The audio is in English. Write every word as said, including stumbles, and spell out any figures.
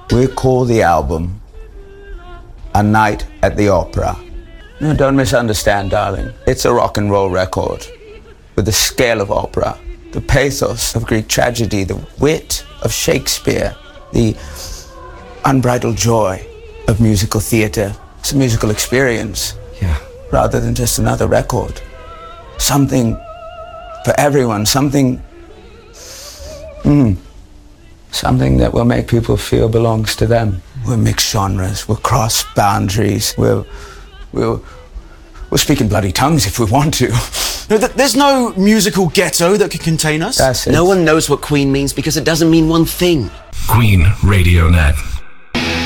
We call the album A Night at the Opera. No, don't misunderstand, darling. It's a rock and roll record with the scale of opera, the pathos of Greek tragedy, the wit of Shakespeare, the unbridled joy of musical theater. It's a musical experience. Yeah. Rather than just another record. Something for everyone, something, mm, something that will make people feel belongs to them. We'll mix genres, we'll cross boundaries, we'll, we'll, we'll speak in bloody tongues if we want to. No, th- there's no musical ghetto that could contain us. That's it. No one knows what Queen means because it doesn't mean one thing. Queen Radio Net.